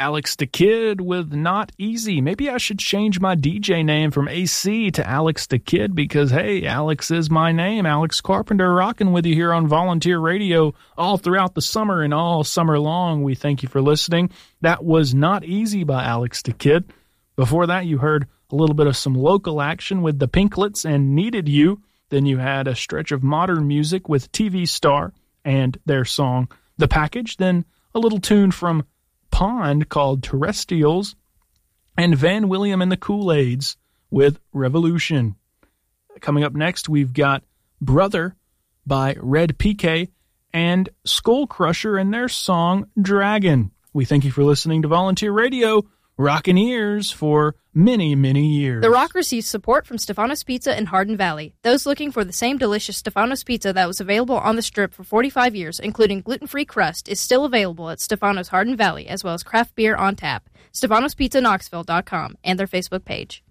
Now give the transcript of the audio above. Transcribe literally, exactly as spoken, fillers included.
Alex the Kid with Not Easy. Maybe I should change my D J name from A C to Alex the Kid because, hey, Alex is my name. Alex Carpenter rocking with you here on Volunteer Radio all throughout the summer and all summer long. We thank you for listening. That was Not Easy by Alex the Kid. Before that, you heard a little bit of some local action with the Pinklets and Needed You. Then you had a stretch of modern music with T V Star and their song The Package. Then a little tune from Pond called Terrestrials, and Van William and the Kool-Aids with Revolution. Coming up next, we've got Brother by Red P K and Skull Crusher and their song Dragon. We thank you for listening to Volunteer Radio, rockin' ears for many, many years. The Rock receives support from Stefanos Pizza in Hardin Valley. Those looking for the same delicious Stefanos Pizza that was available on the Strip for forty-five years, including gluten-free crust, is still available at Stefanos Hardin Valley, as well as craft beer on tap. Stefanos Pizza Knoxville dot com and their Facebook page.